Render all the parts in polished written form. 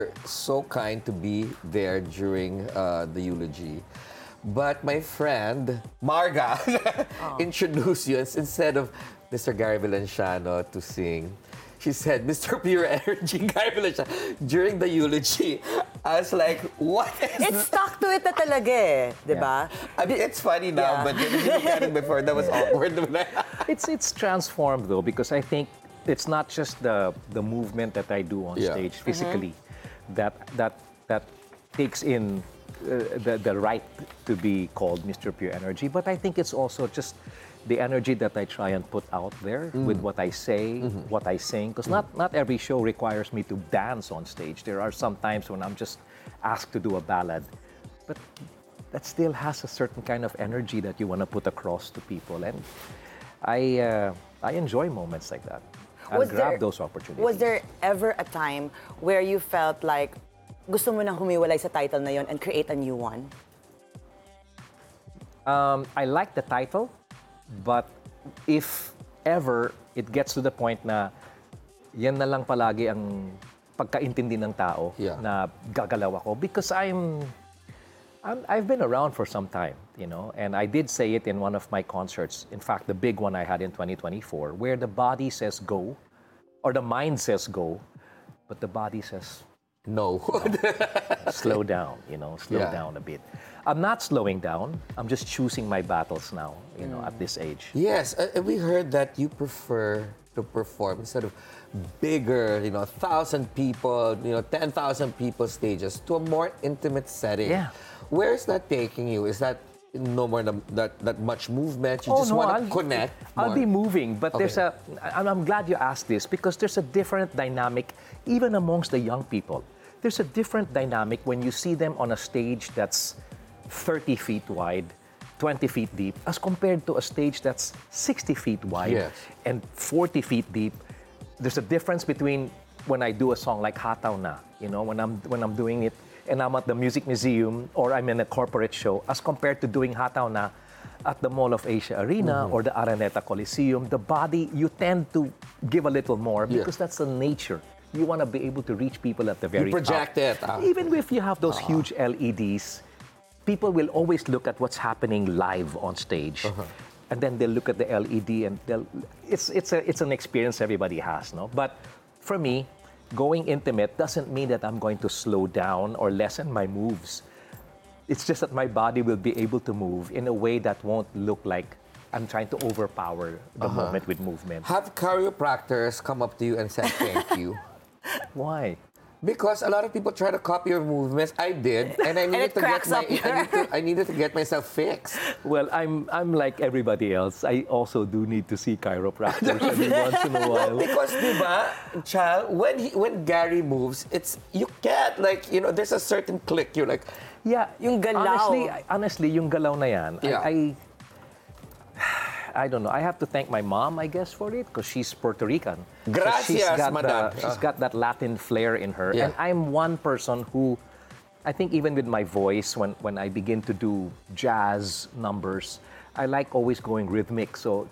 so kind to be there during the eulogy. But my friend, Marga, introduced you instead of Mr. Gary Valenciano to sing. She said, Mr. Pure Energy, Gary Valenciano, during the eulogy. I was like, what is It's stuck to it na talaga eh, di ba? I mean, it's funny now, but when you look at it before, that was awkward. It's transformed though, because I think it's not just the movement that I do on stage physically that takes in the right to be called Mr. Pure Energy, but I think it's also just the energy that I try and put out there with what I say, what I sing, because not every show requires me to dance on stage. There are some times when I'm just asked to do a ballad, but that still has a certain kind of energy that you want to put across to people, and I enjoy moments like that. I'll grab those opportunities. Was there ever a time where you felt like gusto mo nang humiwalay sa title na yon and create a new one? I like the title, but if ever it gets to the point na yan na lang palagi ang pagkaintindi ng tao na gagalaw ako, because I've been around for some time, you know, and I did say it in one of my concerts, in fact, the big one I had in 2024, where the body says go, or the mind says go, but the body says no. slow down, you know, slow down a bit. I'm not slowing down. I'm just choosing my battles now, you know, at this age. Yes, we heard that you prefer to perform instead of bigger, 1,000 people, 10,000 people stages to a more intimate setting. Yeah. Where is that taking you? Is that no more that much movement? You just want to connect more? I'll be moving, but I'm glad you asked this, because there's a different dynamic even amongst the young people. There's a different dynamic when you see them on a stage that's 30 feet wide, 20 feet deep, as compared to a stage that's 60 feet wide and 40 feet deep. There's a difference between when I do a song like Hataw Na, when I'm doing it and I'm at the Music Museum or I'm in a corporate show, as compared to doing Hataw Na at the Mall of Asia Arena or the Araneta Coliseum. The body, you tend to give a little more because that's the nature. You want to be able to reach people at the very top. You project it. Even if you have those huge LEDs, people will always look at what's happening live on stage, and then they'll look at the LED, and it's an experience everybody has, no? But for me, going intimate doesn't mean that I'm going to slow down or lessen my moves. It's just that my body will be able to move in a way that won't look like I'm trying to overpower the moment with movement. Have chiropractors come up to you and said thank you? Why? Because a lot of people try to copy your movements. I did, and I needed I needed to get myself fixed. Well, I'm like everybody else. I also do need to see chiropractors every once in a while. Because, diba, Chal, when Gary moves, you can't, there's a certain click. You're like, yung galaw. Honestly, yung galaw na yan, I don't know. I have to thank my mom, I guess, for it, because she's Puerto Rican. Gracias, madam. She's got that Latin flair in her. And I'm one person who, I think even with my voice, when I begin to do jazz numbers, I like always going rhythmic. So,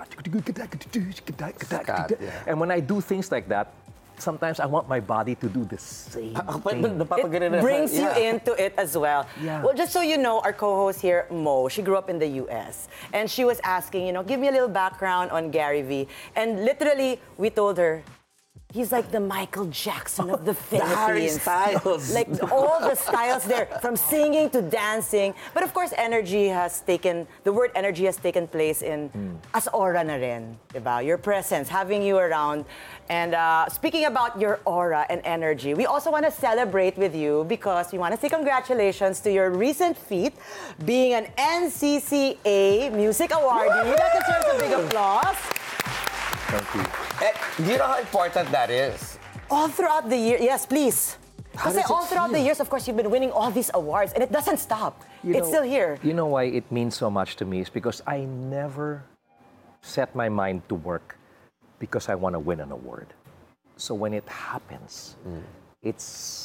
and when I do things like that, sometimes I want my body to do the same thing. It brings you into it as well. Yeah. Well, just so you know, our co-host here, Mo, she grew up in the US. And she was asking, give me a little background on Gary V. And literally, we told her, he's like the Michael Jackson of the Philippines. Harry Styles. Like all the styles there, from singing to dancing. But of course, the word energy has taken place in as aura na rin, diba? Your presence, having you around. And speaking about your aura and energy, we also want to celebrate with you because we want to say congratulations to your recent feat, being an NCCA Music Awardee. That deserves a big applause. Thank you. Do you know how important that is? All throughout the year, yes, please. How Kasi does it all throughout feel? the years, of course, you've been winning all these awards, and it doesn't stop. It's still here. You know why it means so much to me? Is because I never set my mind to work because I want to win an award. So when it happens, it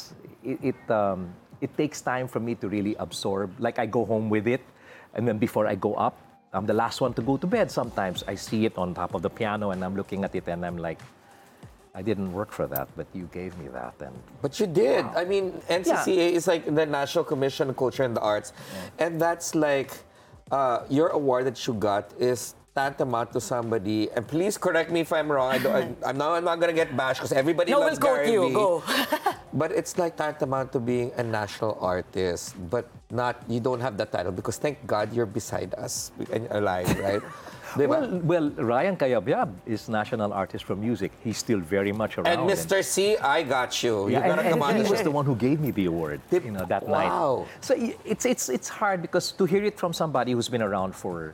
takes time for me to really absorb. Like I go home with it, and then before I go up, I'm the last one to go to bed sometimes. I see it on top of the piano, and I'm looking at it, and I'm like, I didn't work for that, but you gave me that, and But you did. I mean, NCCA is like the National Commission on Culture and the Arts. And that's like, your award that you got is tantamount to somebody, and please correct me if I'm wrong. I'm not going to get bashed because everybody No, loves we'll quote Gary you. Vee. Go. But it's like tantamount to being a national artist, but you don't have that title because thank God you're beside us and alive, right? Diba? well, Ryan Cayabyab is National Artist for Music. He's still very much around. And Mr. C, I got you. Yeah, You gotta come on and the he was show. the one who gave me the award, that night. Wow. So it's hard because to hear it from somebody who's been around for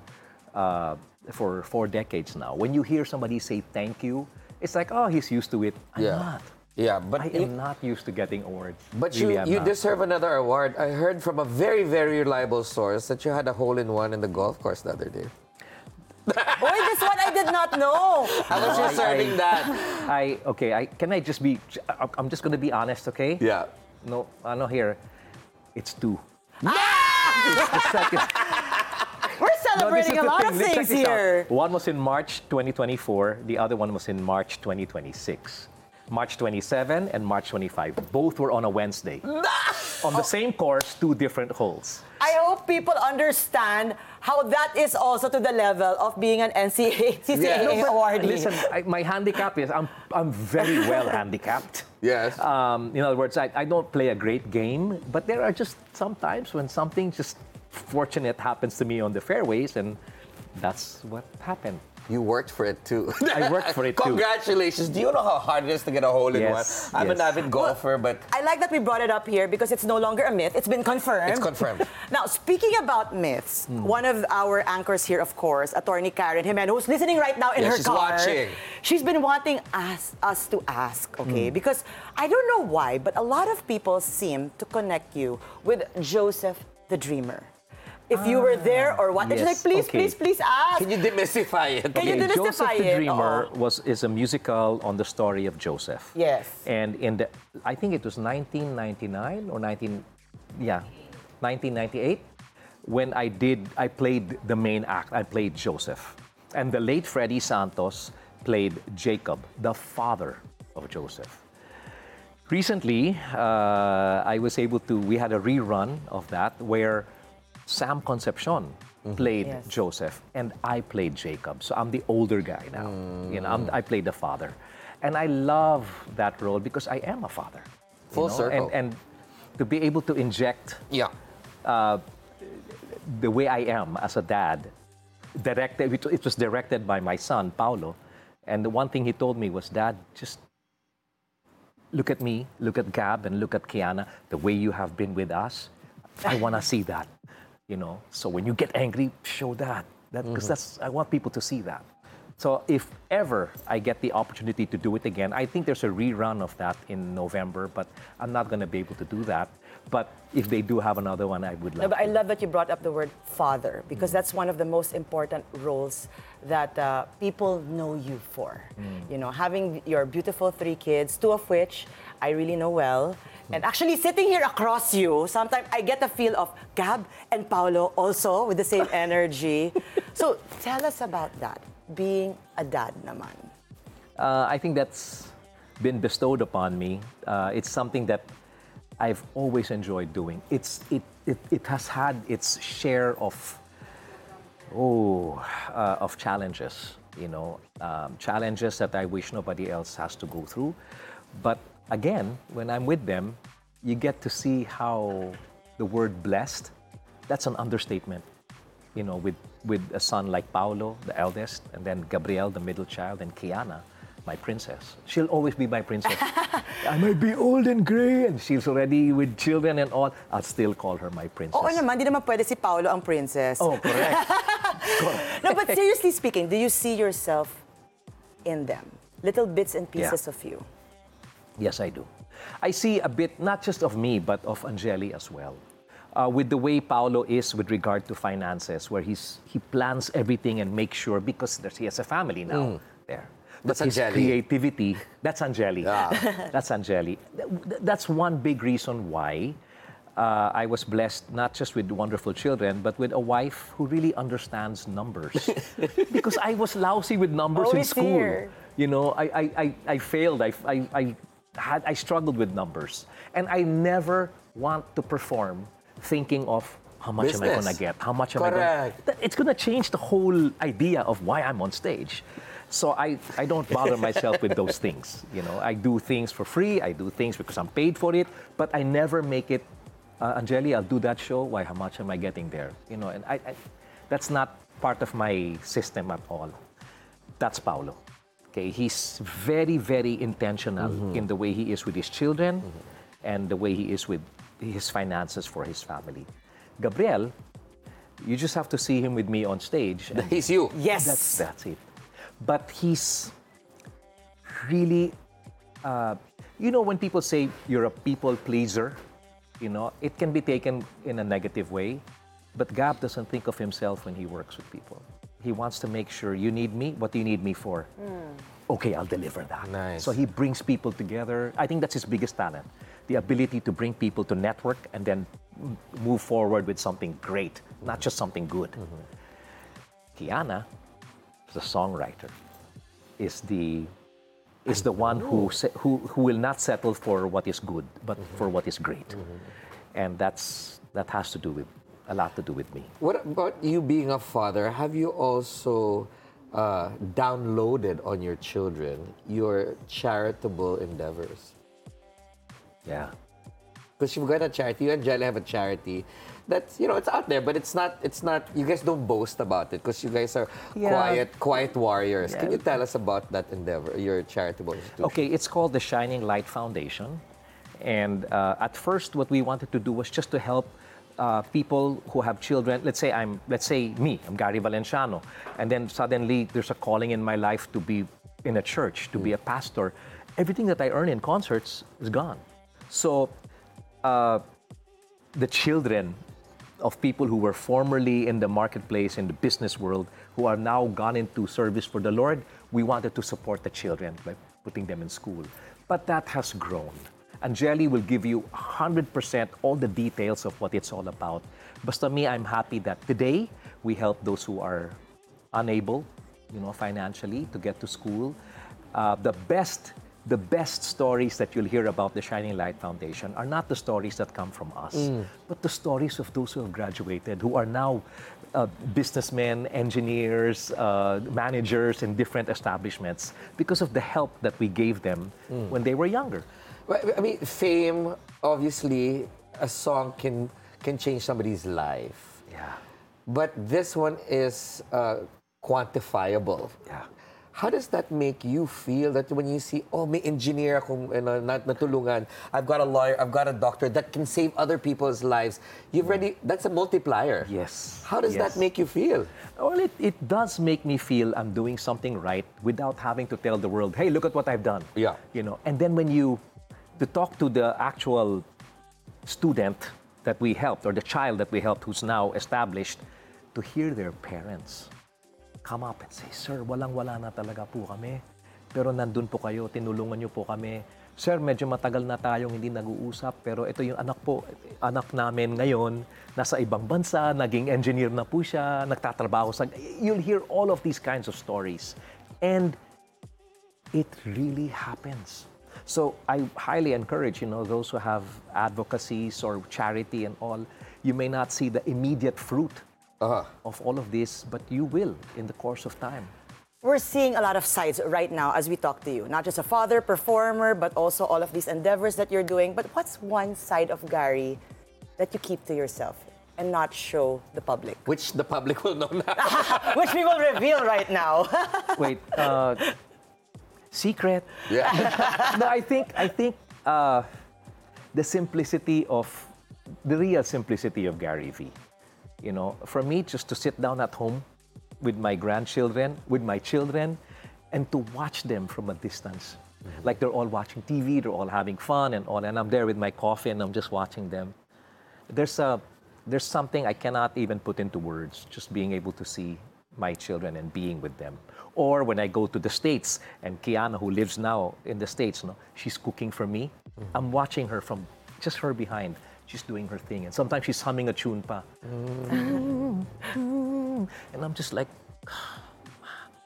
4 decades now, when you hear somebody say thank you, it's like, oh, he's used to it. I'm not. Yeah, but I am not used to getting awards. But Really, I'm you not. deserve another award. I heard from a very, very reliable source that you had a hole-in-one in the golf course the other day. Boy, this one I did not know. I was just serving that. Can I just be? I'm just gonna be honest, okay? Yeah. No, I know here. It's 2. Ah! The second. We're celebrating a lot of Check things this out. here. One was in March 2024. The other one was in March 2026. March 27 and March 25. Both were on a Wednesday. On the same course, 2 different holes. I hope people understand how that is also to the level of being an NCAA awardee. Listen, my handicap is I'm very well handicapped. Yes. In other words, I don't play a great game, but there are just some times when something just fortunate happens to me on the fairways, and that's what happened. You worked for it too. I worked for it too. Congratulations. Do you know how hard it is to get a hole-in-one? Yes, I'm an yes. avid golfer, but I like that we brought it up here because it's no longer a myth. It's been confirmed. it's confirmed. Now, speaking about myths, one of our anchors here, of course, attorney Karen Jimeno, who's listening right now in Yeah, her she's car. watching. She's been wanting us to ask, okay? Because I don't know why, but a lot of people seem to connect you with Joseph the Dreamer. If you were there or what, and she's like, yes, please, okay. please ask. Can you demystify it? Can you demystify Joseph the it? Dreamer Oh. is a musical on the story of Joseph. Yes. And I think it was 1999 or 1998, when I played the main act. I played Joseph. And the late Freddie Santos played Jacob, the father of Joseph. Recently, we had a rerun of that where Sam Concepcion played Yes. Joseph, and I played Jacob. So I'm the older guy now. I played the father. And I love that role because I am a father. Full circle. And to be able to inject Yeah. the way I am as a dad, it was directed by my son, Paulo. And the one thing he told me was, Dad, just look at me, look at Gab, and look at Kiana, the way you have been with us. I want to see that. So when you get angry, show that because I want people to see that. So if ever I get the opportunity to do it again, I think there's a rerun of that in November, but I'm not going to be able to do that. But if they do have another one, I would love No, but I to. love that you brought up the word father because that's one of the most important roles that people know you for. Having your beautiful 3 kids, 2 of which I really know well. And actually sitting here across you, sometimes I get a feel of Gab and Paolo also with the same energy. So tell us about that, being a dad naman. I think that's been bestowed upon me. It's something that I've always enjoyed doing. It has had its share of challenges, challenges that I wish nobody else has to go through. But again, when I'm with them, you get to see how the word blessed, that's an understatement. With a son like Paulo, the eldest, and then Gabriel, the middle child, and Kiana, my princess. She'll always be my princess. I might be old and gray, and she's already with children and all. I'll still call her my princess. Oo naman, di naman pwede si Paolo ang princess. Oh, correct. No, but seriously speaking, do you see yourself in them? Little bits and pieces of you. Yes, I do. I see a bit, not just of me, but of Angeli as well. With the way Paolo is with regard to finances, where he plans everything and makes sure, because he has a family now there. That's His Angeli. creativity, that's Angeli. Yeah. That's Angeli. That's one big reason why I was blessed not just with wonderful children, but with a wife who really understands numbers. Because I was lousy with numbers in Always school. here. You know, I failed. I struggled with numbers. And I never want to perform thinking of how much am I Business. going to get? How much am I Correct. going to... It's going to change the whole idea of why I'm on stage. So I don't bother myself with those things. You know, I do things for free. I do things because I'm paid for it. But I never make it, Angeli, I'll do that show. Why, how much am I getting there? You know, and that's not part of my system at all. That's Paulo. Okay, he's very, very intentional in the way he is with his children and the way he is with his finances for his family. Gabriel, you just have to see him with me on stage. And He's you. Yes. that's it. But he's really, you know, when people say you're a people pleaser, you know, it can be taken in a negative way. But Gab doesn't think of himself when he works with people. He wants to make sure, you need me? What do you need me for? Okay, I'll deliver that. Nice. So he brings people together. I think that's his biggest talent. The ability to bring people to network and then move forward with something great, not just something good. Kiana, the songwriter, is the one who will not settle for what is good, but for what is great. And that has to do with a lot to do with me. What about you being a father? Have you also downloaded on your children your charitable endeavors? Yeah. Because you've got a charity, you and Jelly have a charity that's, you know, it's out there, but it's not, you guys don't boast about it because you guys are Yeah. quiet warriors. Yeah. Can you tell us about that endeavor, your charitable institution? Okay, it's called the Shining Light Foundation. And at first, what we wanted to do was just to help people who have children. Let's say I'm Gary Valenciano, and then suddenly there's a calling in my life to be in a church, to be a pastor. Everything that I earn in concerts is gone. So the children of people who were formerly in the marketplace, in the business world, who are now gone into service for the Lord, we wanted to support the children by putting them in school. But that has grown. Angeli will give you 100% all the details of what it's all about. Basta me, I'm happy that today we help those who are unable, you know, financially to get to school. The best stories that you'll hear about the Shining Light Foundation are not the stories that come from us, but the stories of those who have graduated, who are now businessmen, engineers, managers in different establishments because of the help that we gave them when they were younger. Well, I mean, fame, obviously, a song can change somebody's life. Yeah. But this one is quantifiable. Yeah. How does that make you feel that when you see, oh, may engineer akong natulungan, I've got a lawyer, I've got a doctor that can save other people's lives. That's a multiplier. Yes. How does that make you feel? Well, it does make me feel I'm doing something right without having to tell the world, hey, look at what I've done. Yeah. You know, and then when to talk to the actual student that we helped, or the child that we helped who's now established, to hear their parents come up and say, sir, walang-wala na talaga po kami. Pero nandun po kayo, tinulungan niyo po kami. Sir, medyo matagal na tayong hindi nag-uusap, pero ito yung anak namin ngayon, nasa ibang bansa, naging engineer na po siya, nagtatrabaho sa... You'll hear all of these kinds of stories. And it really happens. So I highly encourage, you know, those who have advocacies or charity and all, you may not see the immediate fruit of all of this, but you will in the course of time. We're seeing a lot of sides right now as we talk to you. Not just a father, performer, but also all of these endeavors that you're doing. But what's one side of Gary that you keep to yourself and not show the public? Which the public will know now. Which we will reveal right now. Wait, secret? Yeah. No, I think the simplicity of, the real simplicity of Gary V. You know, for me, just to sit down at home with my grandchildren, with my children, and to watch them from a distance. Like they're all watching TV, they're all having fun and all, and I'm there with my coffee and I'm just watching them. There's something I cannot even put into words, just being able to see my children and being with them. Or when I go to the States, and Kiana, who lives now in the States, you know, she's cooking for me. I'm watching her from just her behind. She's doing her thing, and sometimes she's humming a tune pa. And I'm just like,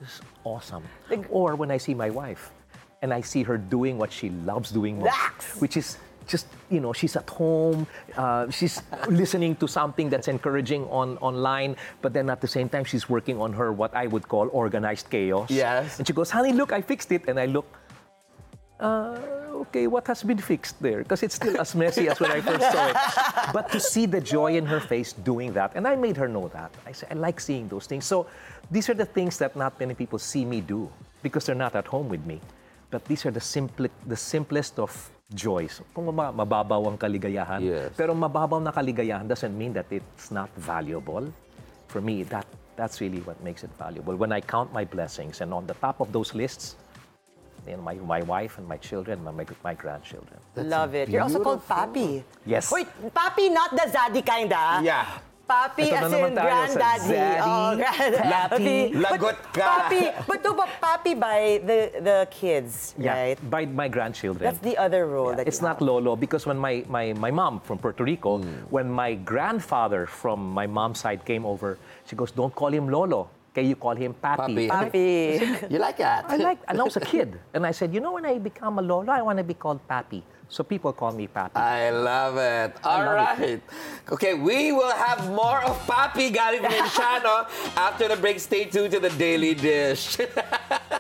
this is awesome. Or when I see my wife and I see her doing what she loves doing most, which is just, she's at home, she's listening to something that's encouraging online, but then at the same time, she's working on her, what I would call organized chaos. Yes. And she goes, honey, look, I fixed it. And I look, okay, what has been fixed there? Because it's still as messy as when I first saw it. But to see the joy in her face doing that, and I made her know that. I said, I like seeing those things. So these are the things that not many people see me do because they're not at home with me. But these are the simplest of joys. Kung mababaw ang kaligayahan, Yes. pero mababaw na kaligayahan doesn't mean that it's not valuable. For me, that's really what makes it valuable. When I count my blessings, and on the top of those lists, my wife and my children, my grandchildren. Love it. You're also called Papi. Yes. Wait, Papi, not the Zaddy kind, ah. Yeah. Papi Ito na as naman in tayo sa granddaddy. Zaddy, Papi. Lagot ka. Papi, but no, but Papi by the kids, right? By my grandchildren. That's the other role that It's you not have. Lolo, because when my mom from Puerto Rico, when my grandfather from my mom's side came over, she goes, don't call him Lolo. Okay, you call him Papi. Papi. Papi. You like that? And I was a kid. And I said, when I become a Lolo, I want to be called Papi. So people call me Papi. I love it. All love right. Okay, we will have more of Papi Gary Valenciano after the break. Stay tuned to the Daily Dish.